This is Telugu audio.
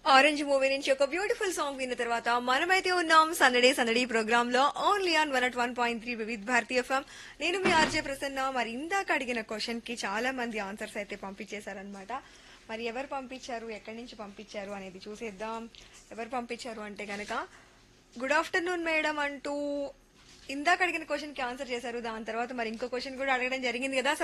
ఆరెంజ్ మూవీ నుంచి ఒక బ్యూటిఫుల్ సాంగ్ విన్న తర్వాత మనమైతే ఉన్నాం సందడి ప్రోగ్రామ్ లో only on 101.3 Vividh Bharati FM. నేను మీ ఆర్జే ప్రసన్న. మరి ఇందాక అడిగిన క్వశ్చన్ కి చాలా మంది ఆన్సర్స్ అయితే పంపించేశారనమాట. మరి ఎవరు పంపించారు, ఎక్కడి నుంచి పంపించారు అనేది చూసేద్దాం. ఎవరు పంపించారు అంటే గనక గుడ్ ఆఫ్టర్నూన్ మేడం అంటూ ఇందాక అడిగిన క్వశ్చన్ కి ఆన్సర్ చేశారు. దాని తర్వాత మరి ఇంకో క్వశ్చన్ కూడా అడగడం జరిగింది కదా.